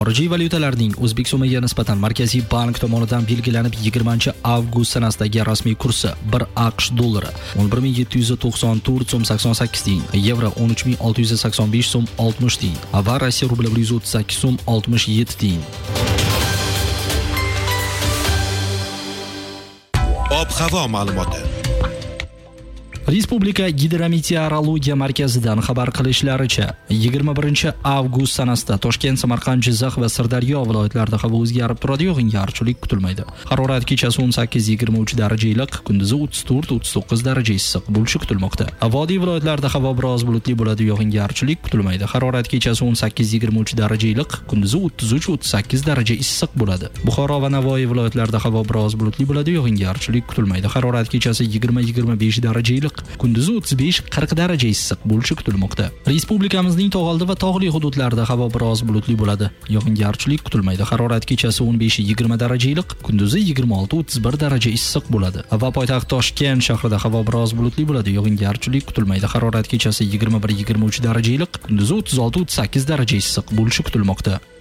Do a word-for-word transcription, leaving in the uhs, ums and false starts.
Xorijiy valyutalarning o'zbek so'miga nisbatan Markaziy bank tomonidan belgilanib yigirmanchi avgust sanasidagi rasmiy kursi bir AQSh dollari o'n bir ming yetti yuz to'qson to'rt so'm sakson sakkiz tiyin, yevro o'n uch ming olti yuz sakson besh so'm oltmish tiyin va Rossiya rubli bir yuz o'ttiz sakkiz so'm oltmish yetti tiyin. Ob-havo ma'lumoti. Respublika Gidrometeorologiya markazidan xabar qilishlaricha, yigirma birinchi avgust sanasida Toshkent, Samarqand, Jizzax va Sirdaryo viloyatlarida havo o'zgarib turadi, yog'ingarchilik kutilmaydi. Harorat kechasi o'n sakkiz yigirma uch darajali iliq, kunduzi o'ttiz to'rt o'ttiz to'qqiz daraja issiq bo'lishi kutilmoqda. Vodiy viloyatlarida havo biroz bulutli bo'ladi, yog'ingarchilik kutilmaydi. Harorat kechasi o'n sakkiz yigirma uch darajali iliq, kunduzi o'ttiz uch o'ttiz sakkiz daraja issiq bo'ladi. Buxoro va Navoiy viloyatlarida havo biroz bulutli bo'ladi, yog'ingarchilik kutilmaydi. Harorat kechasi yigirma yigirma besh darajali iliq, kunduzi o'ttiz besh qirq daraja issiq bo'lishi kutilmoqda. Respublikamizning tog'oldi va tog'li hududlarida havo biroz bulutli bo'ladi. Yog'ingarchilik kutilmaydi. Harorat kechasi o'n besh yigirma daraja iliq, kunduzi yigirma olti o'ttiz bir daraja issiq bo'ladi. Va poytaxt Toshkent shahrida havo biroz bulutli bo'ladi. Yog'ingarchilik kutilmaydi. Harorat kechasi yigirma bir yigirma uch daraja iliq, kunduzi o'ttiz olti o'ttiz sakkiz daraja issiq bo'lishi kutilmoqda.